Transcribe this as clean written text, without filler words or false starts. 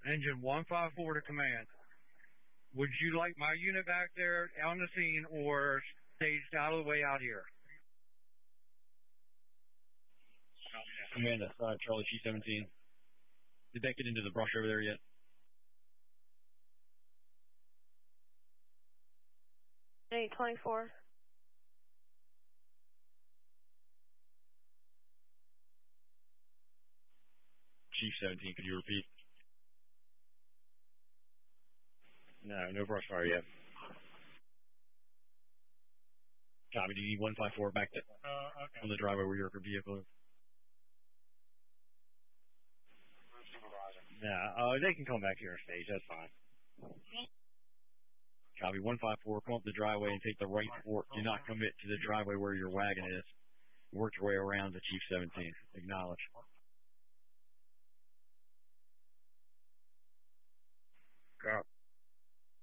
Engine 154 to command. Would you like my unit back there on the scene or staged out of the way out here? Command, Charlie Chief 17. Did that get into the brush over there yet? Eight 24. Chief 17, could you repeat? No brush fire yet. Copy, do you need 154 back to, okay. on the driveway where your vehicle is? Yeah, they can come back here and stage, that's fine. Copy, 154, come up the driveway and take the right fork. Do not commit to the driveway where your wagon is. Work your way around to Chief 17. Acknowledge.